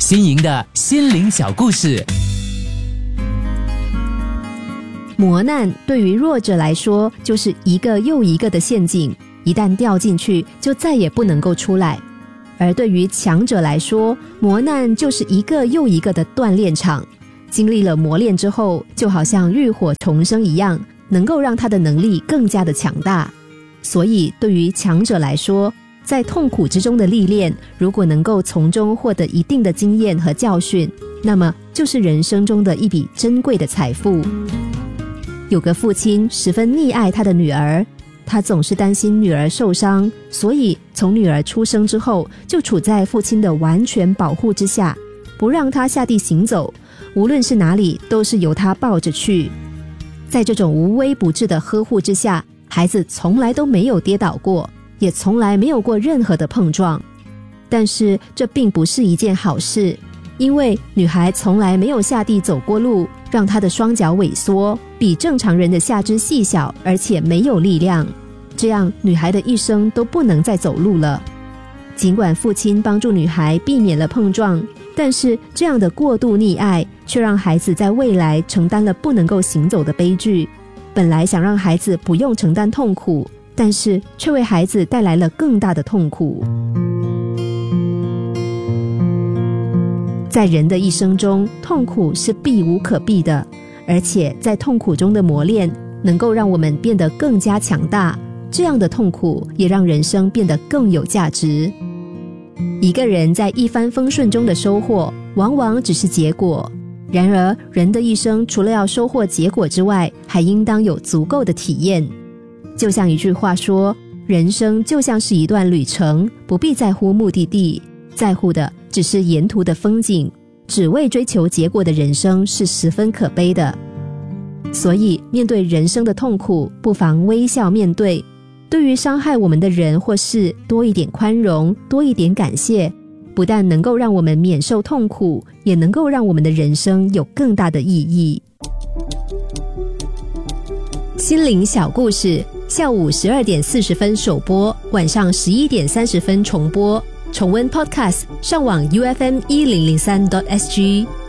新颖的心灵小故事。 磨难对于弱者来说就是一个又一个的陷阱，一旦掉进去就再也不能够出来。而对于强者来说，磨难就是一个又一个的锻炼场，经历了磨练之后，就好像浴火重生一样，能够让他的能力更加的强大。所以对于强者来说，在痛苦之中的历练，如果能够从中获得一定的经验和教训，那么就是人生中的一笔珍贵的财富。有个父亲十分溺爱他的女儿，他总是担心女儿受伤，所以从女儿出生之后，就处在父亲的完全保护之下，不让她下地行走，无论是哪里都是由他抱着去。在这种无微不至的呵护之下，孩子从来都没有跌倒过，也从来没有过任何的碰撞。但是这并不是一件好事，因为女孩从来没有下地走过路，让她的双脚萎缩，比正常人的下肢细小，而且没有力量，这样女孩的一生都不能再走路了。尽管父亲帮助女孩避免了碰撞，但是这样的过度溺爱却让孩子在未来承担了不能够行走的悲剧。本来想让孩子不用承担痛苦，但是却为孩子带来了更大的痛苦。在人的一生中，痛苦是避无可避的，而且在痛苦中的磨练能够让我们变得更加强大，这样的痛苦也让人生变得更有价值。一个人在一帆风顺中的收获往往只是结果，然而人的一生除了要收获结果之外，还应当有足够的体验。就像一句话说，人生就像是一段旅程，不必在乎目的地，在乎的只是沿途的风景。只为追求结果的人生是十分可悲的。所以面对人生的痛苦，不妨微笑面对，对于伤害我们的人或事多一点宽容，多一点感谢，不但能够让我们免受痛苦，也能够让我们的人生有更大的意义。心灵小故事，下午12点40分首播，晚上11点30分重播。重温 Podcast， 上网 UFM1003.SG。